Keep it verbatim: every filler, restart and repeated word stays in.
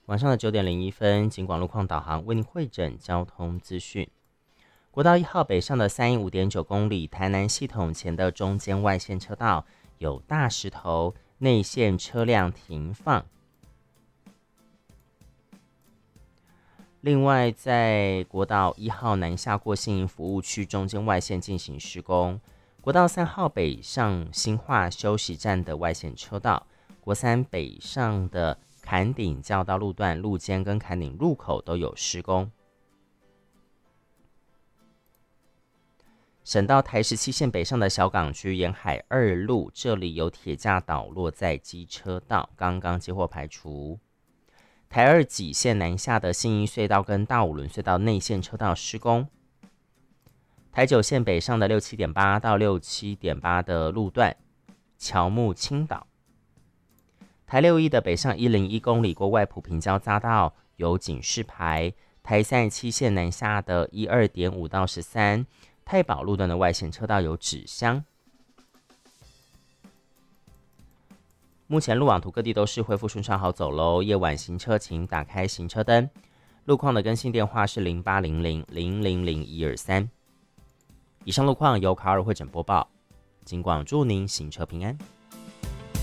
晚上的九点零一分，警广路况导航为您汇整交通资讯。国道一号北上的三一五点九公里，台南系统前的中间外线车道有大石头，内线车辆停放。另外，在国道一号南下过新营服务区中间外线进行施工。国道三号北上新化休息站的外线车道，国三北上的坎顶交道路段路肩跟坎顶入口都有施工。省道台十七线北上的小港区沿海二路，这里有铁架倒落在机车道，刚刚接获排除。台二几线南下的信义隧道跟大五轮隧道内线车道施工。台九线北上的六七点八到六七点八的路段，乔木青岛。台六一的北上一零一公里过外埔平交匝道有警示牌。台三十七线南下的一二点五到十三。太保路段的外线车道有纸箱。目前路网图各地都是恢复顺畅好走喽，夜晚行车请打开行车灯。路况的更新电话是零八零零零零零一二三。以上路况由卡尔汇整播报，警广祝您行车平安。